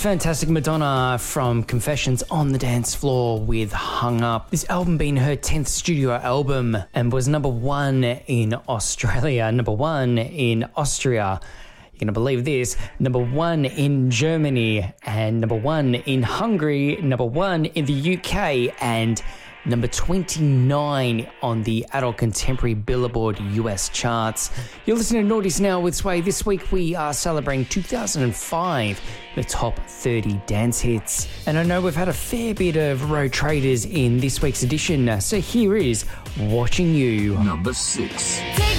fantastic Madonna from Confessions on the Dance Floor with Hung Up. This album being her 10th studio album and was number 1 in Australia, number 1 in Austria. You're going to believe this, number 1 in Germany and number 1 in Hungary, number 1 in the UK and number 29 on the Adult Contemporary Billboard US charts. You're listening to Naughties Now with Sway. This week we are celebrating 2005, the top 30 dance hits. And I know we've had a fair bit of Road Traders in this week's edition, so here is Watching You. Number 6.